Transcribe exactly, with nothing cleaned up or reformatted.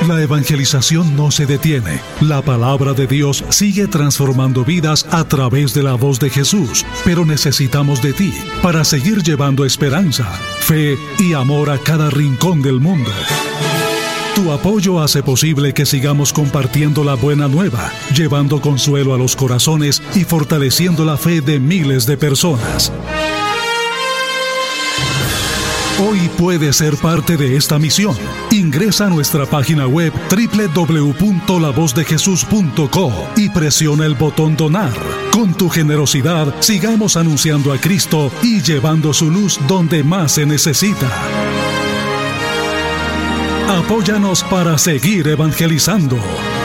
La evangelización no se detiene. La palabra de Dios sigue transformando vidas a través de la voz de Jesús, pero necesitamos de ti para seguir llevando esperanza, fe y amor a cada rincón del mundo. Tu apoyo hace posible que sigamos compartiendo la buena nueva, llevando consuelo a los corazones y fortaleciendo la fe de miles de personas. Hoy puedes ser parte de esta misión. Ingresa a nuestra página web doble u doble u doble u punto la voz de jesús punto co y presiona el botón Donar. Con tu generosidad, sigamos anunciando a Cristo y llevando su luz donde más se necesita. Apóyanos para seguir evangelizando.